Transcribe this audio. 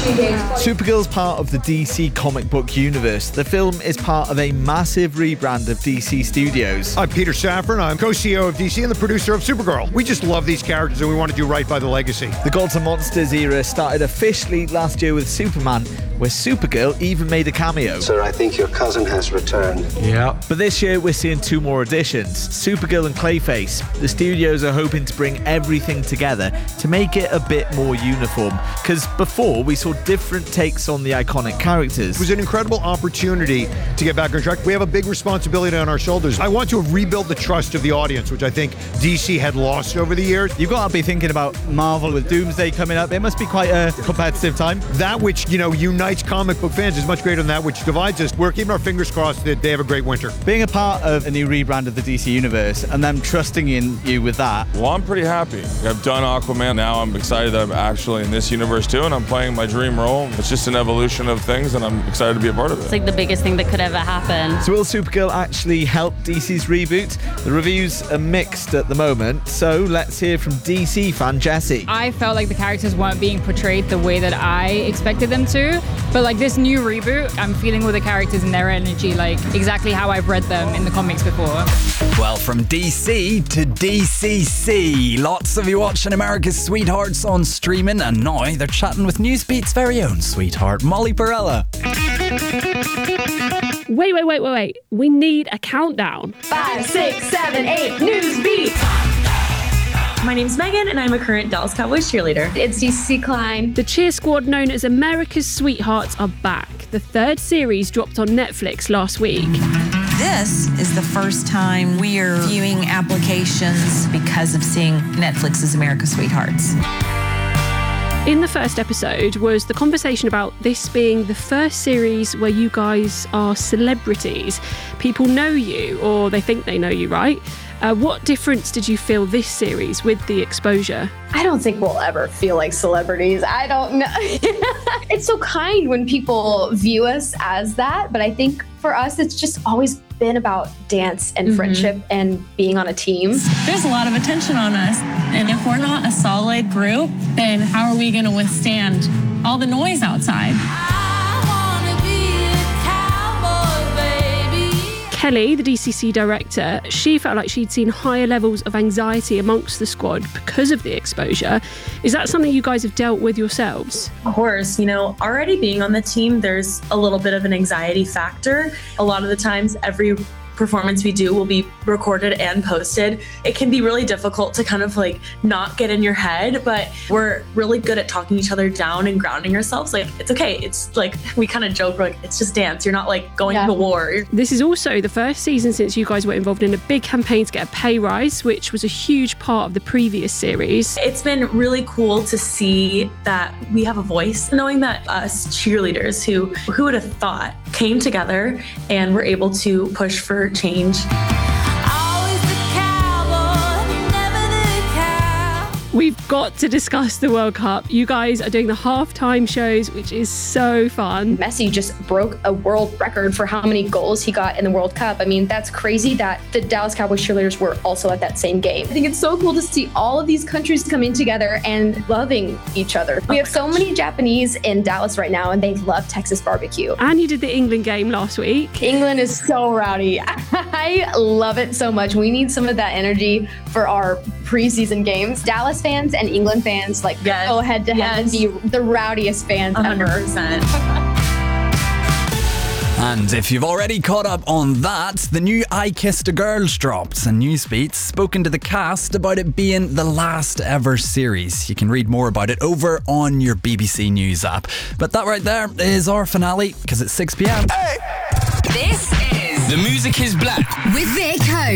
Supergirl's part of the DC comic book universe. The film is part of a massive rebrand of DC Studios. I'm Peter Safran. I'm co-CEO of DC and the producer of Supergirl. We just love these characters and we want to do right by the legacy. The Gods and Monsters era started officially last year with Superman, where Supergirl even made a cameo. Sir, I think your cousin has returned. Yeah. But this year we're seeing two more additions, Supergirl and Clayface. The studios are hoping to bring everything together to make it a bit more uniform, because before we saw different takes on the iconic characters. It was an incredible opportunity to get back on track. We have a big responsibility on our shoulders. I want to rebuild the trust of the audience, which I think DC had lost over the years. You've got to be thinking about Marvel with Doomsday coming up. It must be quite a competitive time. That which, unites comic book fans is much greater than that which divides us. We're keeping our fingers crossed that they have a great winter. Being a part of a new rebrand of the DC Universe and them trusting in you with that. Well, I'm pretty happy. I've done Aquaman. Now I'm excited that I'm actually in this universe too, and I'm playing my dream role. It's just an evolution of things, and I'm excited to be a part of it. It's like the biggest thing that could ever happen. So will Supergirl actually help DC's reboot? The reviews are mixed at the moment, so let's hear from DC fan Jessie. I felt like the characters weren't being portrayed the way that I expected them to, but like this new reboot, I'm feeling with the characters and their energy like exactly how I've read them in the comics before. Well, from DC to DCC, lots of you watching America's Sweethearts on streaming, and now they're chatting with Newsbeat's very own sweetheart, Molly Perella. Wait. We need a countdown. 5, 6, 7, 8, Newsbeat. My name's Megan, and I'm a current Dallas Cowboys cheerleader. It's DCC Klein. The cheer squad known as America's Sweethearts are back. The third series dropped on Netflix last week. This is the first time we are viewing applications because of seeing Netflix's America's Sweethearts. In the first episode was the conversation about this being the first series where you guys are celebrities. People know you, or they think they know you, right? What difference did you feel this series with the exposure? I don't think we'll ever feel like celebrities. I don't know. It's so kind when people view us as that, but I think for us, it's just always been about dance and friendship and being on a team. There's a lot of attention on us, and if we're not a solid group, then how are we going to withstand all the noise outside? Kelly, the DCC director, she felt like she'd seen higher levels of anxiety amongst the squad because of the exposure. Is that something you guys have dealt with yourselves? Of course, already being on the team, there's a little bit of an anxiety factor. A lot of the times, every performance we do will be recorded and posted. It can be really difficult to kind of not get in your head, but we're really good at talking each other down and grounding ourselves. It's okay. It's we kind of joke, it's just dance. You're not going to war. This is also the first season since you guys were involved in a big campaign to get a pay rise, which was a huge part of the previous series. It's been really cool to see that we have a voice, knowing that us cheerleaders who would have thought came together and were able to push for change. We've got to discuss the World Cup. You guys are doing the halftime shows, which is so fun. Messi just broke a world record for how many goals he got in the World Cup. I mean, that's crazy that the Dallas Cowboys cheerleaders were also at that same game. I think it's so cool to see all of these countries coming together and loving each other. We have so many Japanese in Dallas right now, and they love Texas barbecue. And you did the England game last week. England is so rowdy. I love it so much. We need some of that energy for our preseason games. Dallas fans and England fans go head to head and be the rowdiest fans 100%. ever. And if you've already caught up on that, the new I Kissed a Girl's dropped, and Newsbeat's spoken to the cast about it being the last ever series. You can read more about it over on your BBC News app. But that right there is our finale, because it's 6 p.m. This is The Music is Black with Vic Ho.